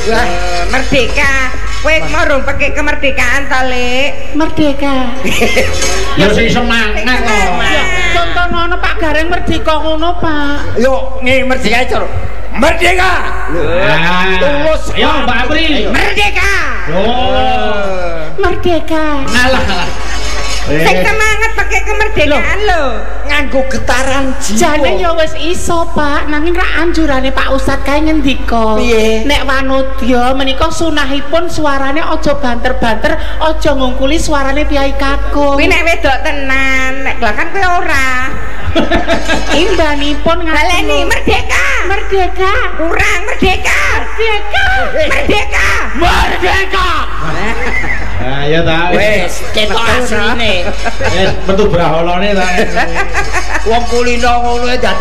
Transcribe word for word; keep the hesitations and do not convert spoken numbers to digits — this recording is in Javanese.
Wah, merdeka. Kowe mau rung pakai kemerdekaan ta, Lek? Merdeka. Ya sing semangat kok. Contoh ngono Pak Gareng merdeka ngono, Pak. Yo, nggih merdeka itu. Merdeka. Tulus. Yo, Mbak Apri. Merdeka. Yo. Merdeka. Ngalah, ngalah. Sing semangat pakai kemerdekaan lho. Nganggo getaran jiwa. Jane ya wis iso, Pak. Nanging ra anjurane Pak Ustad kae ngendika. Piye? Nek wanodya menika sunahipun suarane aja banter-banter, aja ngungkuli suarane Kyai Kakung. Kuwi nek wedok tenan, nek lah kan kowe ora. Imbanipun Baleni merdeka. Merdeka. Kurang merdeka. Merdeka. Merdeka. Merdeka. Ah, ya ta. Wes, ketok asline. Wis metu braholane ta. Wong kulino ngono